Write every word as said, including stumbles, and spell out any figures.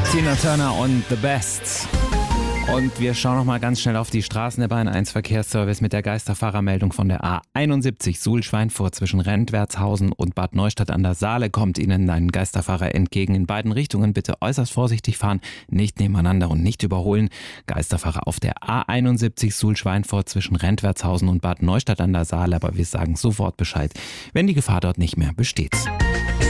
Tina Turner und The Best. Und wir schauen noch mal ganz schnell auf die Straßen. Der Bayern eins Verkehrsservice mit der Geisterfahrermeldung von der A einundsiebzig Suhl-Schweinfurt zwischen Rentwertshausen und Bad Neustadt an der Saale kommt Ihnen ein Geisterfahrer entgegen. In beiden Richtungen bitte äußerst vorsichtig fahren, nicht nebeneinander und nicht überholen. Geisterfahrer auf der A einundsiebzig Suhl-Schweinfurt zwischen Rentwertshausen und Bad Neustadt an der Saale. Aber wir sagen sofort Bescheid, wenn die Gefahr dort nicht mehr besteht.